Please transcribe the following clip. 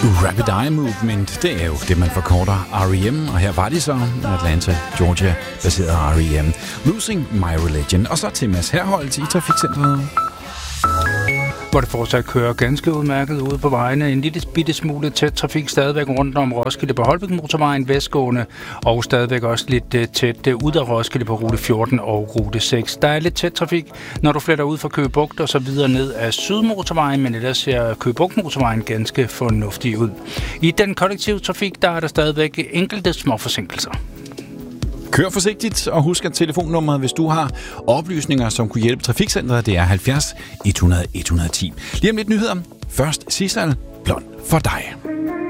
Rapid Eye Movement, det er jo det, man forkorter R.E.M., og her var de så, Atlanta, Georgia, baseret R.E.M. Losing My Religion. Og så til Mads Herholdt i Trafikcentret. Hvor det fortsat kører ganske udmærket ude på vejene. En lille bitte smule tæt trafik stadigvæk rundt om Roskilde på Holbæk Motorvejen vestgående, og stadigvæk også lidt tæt ud af Roskilde på rute 14 og rute 6. Der er lidt tæt trafik, når du fletter ud fra Køge Bugt og så videre ned af Sydmotorvejen, men ellers ser Køge Bugt Motorvejen ganske fornuftig ud. I den kollektive trafik, der er der stadigvæk enkelte små forsinkelser. Kør forsigtigt, og husk at telefonnummeret, hvis du har oplysninger, som kunne hjælpe Trafikcentret, det er 70 100 110. Lige om lidt nyheder. Først Sissal, blond for dig.